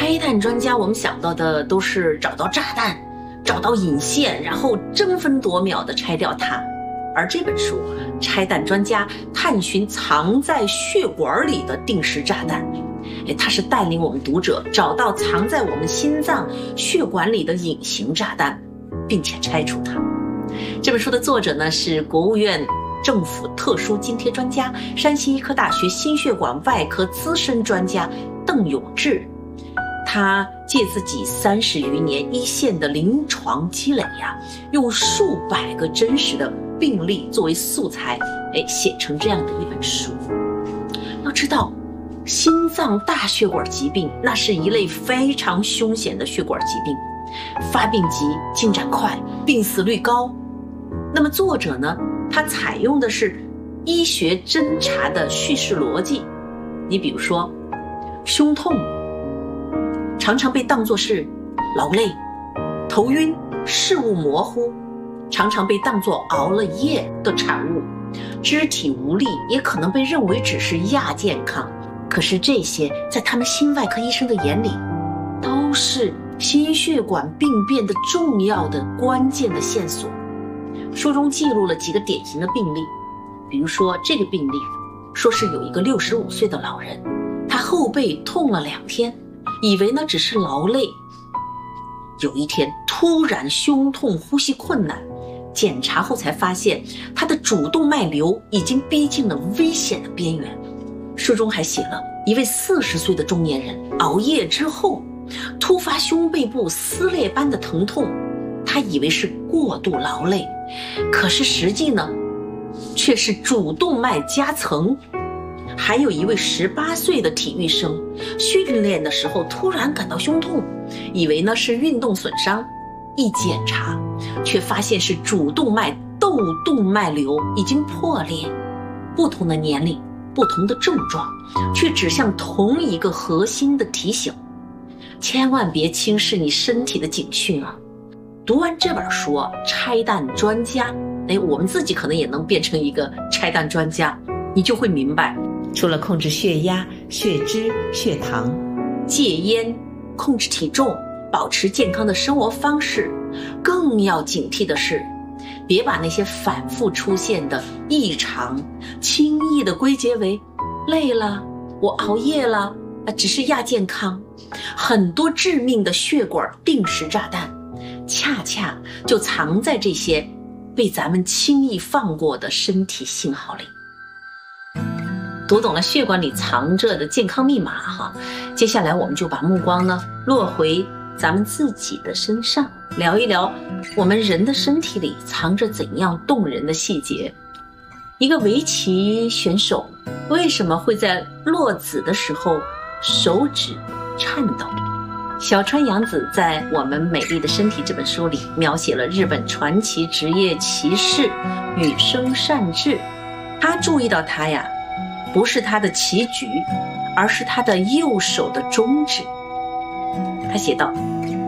拆弹专家，我们想到的都是找到炸弹，找到引线，然后争分夺秒地拆掉它。而这本书《拆弹专家》探寻藏在血管里的定时炸弹，它是带领我们读者找到藏在我们心脏血管里的隐形炸弹，并且拆除它。这本书的作者呢是国务院政府特殊津贴专家、山西医科大学心血管外科资深专家邓永志。他借自己30余年一线的临床积累用数百个真实的病例作为素材，写成这样的一本书。要知道，心脏大血管疾病那是一类非常凶险的血管疾病，发病急、进展快、病死率高。那么作者呢，他采用的是医学侦查的叙事逻辑。你比如说，胸痛常常被当作是劳累，头晕、视物模糊常常被当作熬了夜的产物，肢体无力也可能被认为只是亚健康。可是这些在他们心外科医生的眼里，都是心血管病变的重要的关键的线索。书中记录了几个典型的病例，比如说这个病例说是有一个65岁的老人，他后背痛了2天，以为呢只是劳累，有一天突然胸痛、呼吸困难，检查后才发现他的主动脉瘤已经逼近了危险的边缘。书中还写了一位40岁的中年人，熬夜之后突发胸背部撕裂般的疼痛，他以为是过度劳累，可是实际呢却是主动脉夹层。还有一位18岁的体育生，训练的时候突然感到胸痛，以为呢是运动损伤，一检查却发现是主动脉窦动脉瘤已经破裂。不同的年龄，不同的症状，却指向同一个核心的提醒：千万别轻视你身体的警讯啊！读完这本书拆弹专家，我们自己可能也能变成一个拆弹专家。你就会明白，除了控制血压、血脂、血糖，戒烟、控制体重、保持健康的生活方式，更要警惕的是，别把那些反复出现的异常轻易地归结为累了，我熬夜了，只是亚健康。很多致命的血管定时炸弹恰恰就藏在这些被咱们轻易放过的身体信号里。读懂了血管里藏着的健康密码接下来我们就把目光呢落回咱们自己的身上，聊一聊我们人的身体里藏着怎样动人的细节。一个围棋选手为什么会在落子的时候手指颤抖？小川洋子在《我们美丽的身体》这本书里描写了日本传奇职业棋士羽生善治。他注意到他不是他的棋局，而是他的右手的中指。他写道，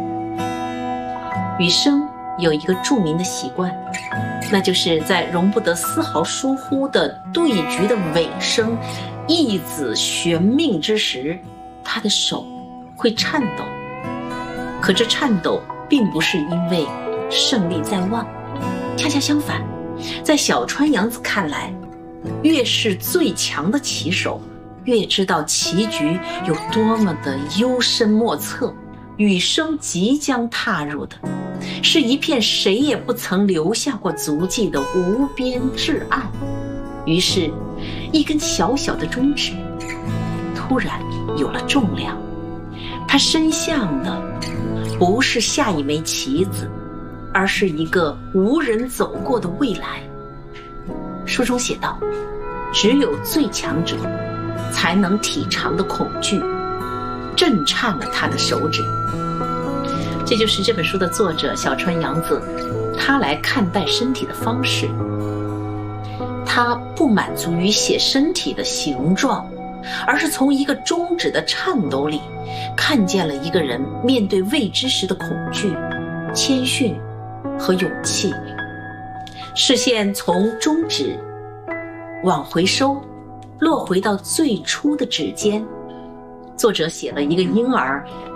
羽生有一个著名的习惯，那就是在容不得丝毫疏忽的对局的尾声，一子悬命之时，他的手会颤抖。可这颤抖并不是因为胜利在望，恰恰相反，在小川洋子看来，越是最强的棋手，越知道棋局有多么的幽深莫测。羽生即将踏入的是一片谁也不曾留下过足迹的无边至暗。于是一根小小的中指突然有了重量，它伸向的不是下一枚棋子，而是一个无人走过的未来。书中写道，只有最强者才能体尝的恐惧震颤了他的手指。这就是这本书的作者小川洋子他来看待身体的方式。他不满足于写身体的形状，而是从一个中指的颤抖里看见了一个人面对未知时的恐惧、谦逊和勇气。视线从中指往回收，落回到最初的指尖。作者写了一个婴儿